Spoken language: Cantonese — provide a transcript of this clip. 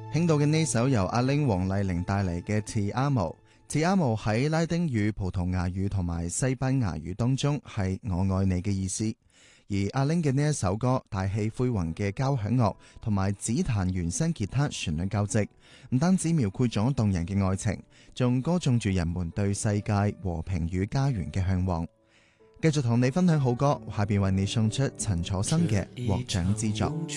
聽到嘅呢首由阿玲黃麗玲帶嚟嘅《Te Amo》，Te Amo 喺拉丁語、葡萄牙語同埋西班牙語當中係我愛你嘅意思。而阿玲嘅呢一首歌，大氣恢宏嘅交響樂同埋指彈原聲吉他旋律交織，唔單止描繪咗動人嘅愛情，仲歌頌住人們對世界和平與家園嘅向往。繼續同你分享好歌，下邊為你送出陳楚生嘅獲獎之作。